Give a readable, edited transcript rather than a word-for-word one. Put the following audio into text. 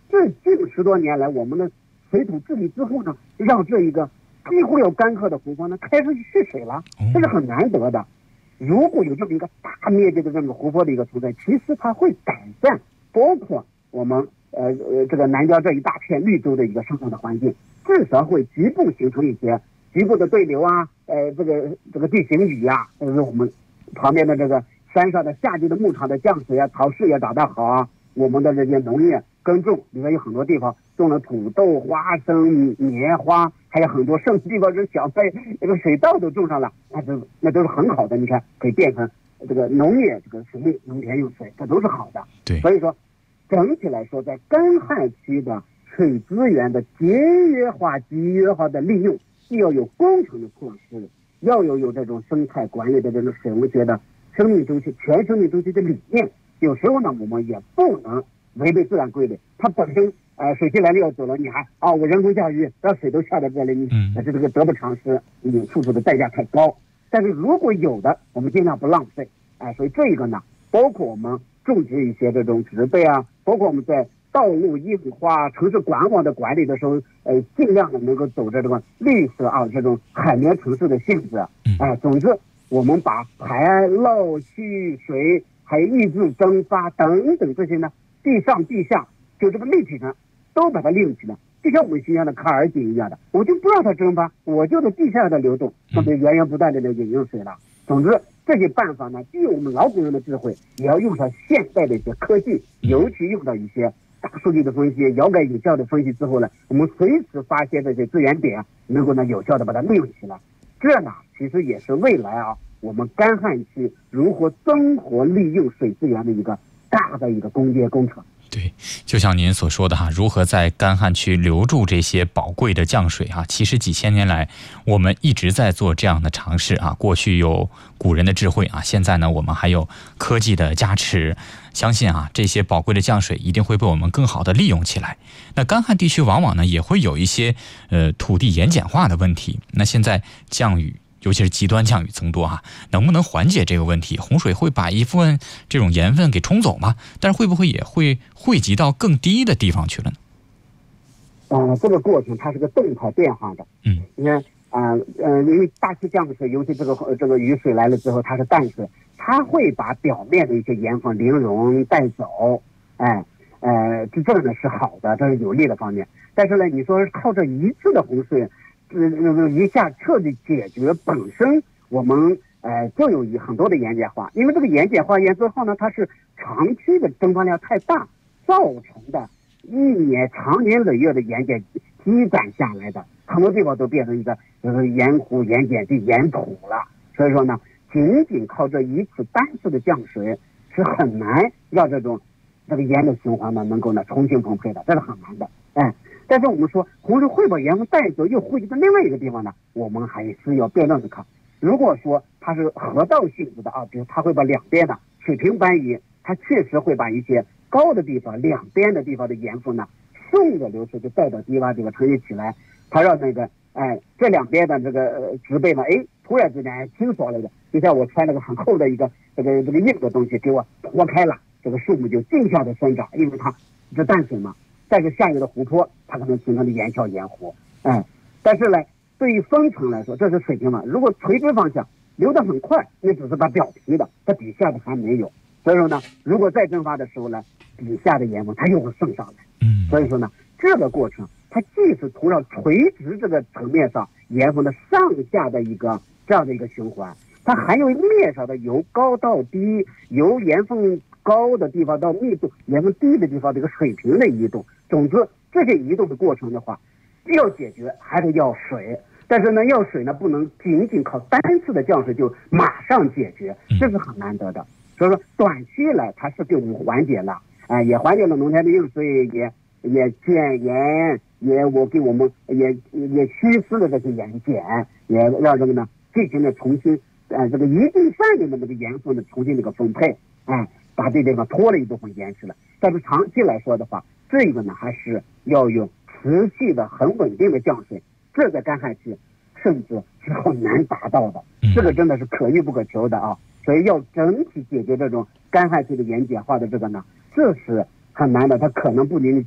这近10多年来，我们的水土治理之后呢，让这一个几乎要干涸的湖泊呢开始蓄水了，这是很难得的。如果有这么一个大面积的这么湖泊的一个存在，其实它会改善包括我们这个南疆这一大片绿洲的一个生活的环境，至少会局部形成一些局部的对流啊，这个地形雨啊，我们旁边的这个山上的夏季的牧场的降水啊，潮湿也长得好啊，我们的这些农业耕种，里面有很多地方种了土豆、花生、棉花，还有很多甚至地方是小麦，这个水稻都种上了，那都是很好的。你看，可以变成这个农业这个水利农田用水，这都是好的。 对， 所以说整体来说，在干旱期的水资源的节约化、集约化的利用，既要有工程的措施，要有这种生态管理的这种水文学的生命周期、全生命周期的理念。有时候呢，我们也不能违背自然规律，它本身水进来了要走了，你还我人工降雨，让水都下到这里，你这个得不偿失，你付出的代价太高。但是如果有的，我们尽量不浪费。所以这个呢，包括我们种植一些这种植被啊，包括我们在道路硬化、城市管网的管理的时候，尽量的能够走着这个绿色这种海绵城市的性质。总之，我们把排涝蓄水，还有抑制蒸发等等这些呢，地上地下就这个立体呢，都把它利用起来，就像我们新疆的卡尔井一样的，我就不让它蒸发，我就在地下的流动，那么源源不断的引用水了。总之，这些办法呢，既有我们老古人的智慧，也要用上现代的一些科技，尤其用到一些大数据的分析、遥感有效的分析之后呢，我们随时发现这些资源点，能够呢有效的把它利用起来。这呢，其实也是未来我们干旱期如何增活利用水资源的一个大的一个攻坚工程。 对，就像您所说的如何在干旱区留住这些宝贵的降水其实几千年来我们一直在做这样的尝试过去有古人的智慧现在呢我们还有科技的加持，相信这些宝贵的降水一定会被我们更好的利用起来。那干旱地区往往呢也会有一些土地盐碱化的问题，那现在降雨尤其是极端降雨增多能不能缓解这个问题？洪水会把一部分这种盐分给冲走吗？但是会不会也会汇集到更低的地方去了呢？这个过程它是个动态变化的。你看因为大气降水，尤其这个雨水来了之后，它是淡水，它会把表面的一些盐分零溶带走。这个呢是好的，这是有利的方面。但是呢，你说靠这一次的洪水一下彻底解决，本身我们就有很多的盐碱化，因为这个盐碱化盐之后呢，它是长期的蒸发量太大造成的，长年累月的盐碱积攒下来的，很多地方都变成一个盐湖、盐碱地、盐土了。所以说呢，仅仅靠这一次单次的降水是很难让这个盐的循环呢能够呢重新分配的，这是很难的。但是我们说洪水会把盐分带走，又汇集到另外一个地方呢，我们还是要辩证的看。如果说它是河道性质的比如它会把两边的水平搬移，它确实会把一些高的地方两边的地方的盐分呢顺着流水就带到低洼地方沉积起来，它让这两边的这个植被呢突然之间清爽了的，就像我穿了个很厚的一个这个硬的东西给我脱开了，这个树木就径向的生长，因为它是淡水嘛。但是下游的湖泊它可能形成的盐桥盐湖。但是呢，对于分层来说，这是水平嘛，如果垂直方向流得很快，那只是把表皮的，它底下的还没有。所以说呢，如果再蒸发的时候呢，底下的盐分它又会渗上来。所以说呢，这个过程它既是土壤垂直这个层面上盐分的上下的一个这样的一个循环，它还有面上的由高到低，由盐分高的地方到密度盐分低的地方这个水平的移动。总之这些移动的过程的话，要解决还是要水，但是呢要水呢不能仅仅靠单次的降水就马上解决，这是很难得的。所以说短期来它是给我们缓解了，也缓解了农田的用水，也减盐，也给我们也稀释了这些盐碱，也让这个呢进行了重新这个一定范围的这个盐分的重新这个分配，把这地方拖了一部分盐去了。但是长期来说的话，这个呢还是要有持续的很稳定的降水，这在干旱期甚至是很难达到的，这个真的是可遇不可求的所以要整体解决这种干旱期的盐碱化的这个呢，这是很难的，它可能不仅